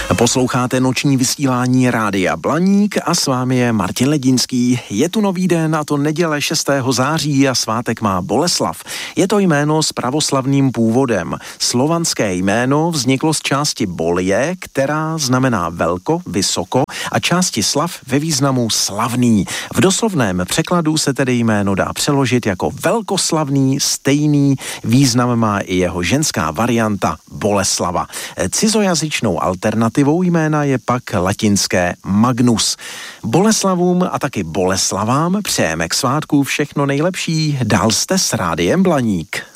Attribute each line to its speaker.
Speaker 1: Posloucháte noční vysílání Rádia Blaník a s vámi je Martin Ledinský. Je tu nový den, a to neděle 6. září a svátek má Boleslav. Je to jméno s pravoslavným původem. Slovanské jméno vzniklo z části Bolie, která znamená velko, vysoko, a části slav ve významu slavný. V doslovném překladu se tedy jméno dá přeložit jako velkoslavný, stejný význam má i jeho ženská varianta Boleslava. Cizojazyčnou alternativou jména je pak latinské Magnus. Boleslavům a taky Boleslavám přejeme k svátku všechno nejlepší. Dál jste s Rádiem Blaník.